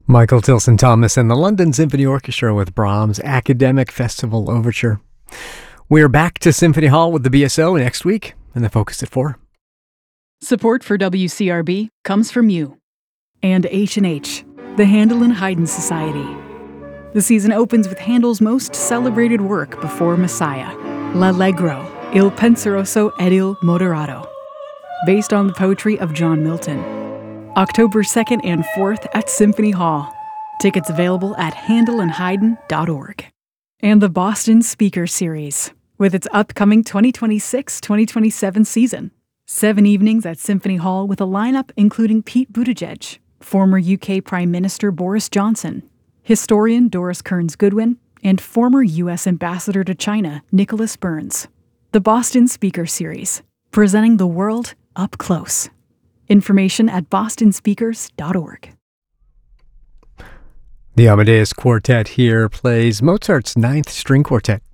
Michael Tilson Thomas and the London Symphony Orchestra with Brahms' Academic Festival Overture. We're back to Symphony Hall with the BSO next week, and the Focus at 4. Support for WCRB comes from you. And H&H, the Handel and Haydn Society. The season opens with Handel's most celebrated work before Messiah, L'Allegro, Il Penseroso ed il Moderato, based on the poetry of John Milton. October 2nd and 4th at Symphony Hall. Tickets available at handelandhaydn.org. And the Boston Speaker Series, with its upcoming 2026-2027 season. 7 evenings at Symphony Hall with a lineup including Pete Buttigieg, former UK Prime Minister Boris Johnson, historian Doris Kearns-Goodwin, and former U.S. Ambassador to China Nicholas Burns. The Boston Speaker Series, presenting the world up close. Information at bostonspeakers.org. The Amadeus Quartet here plays Mozart's Ninth String Quartet.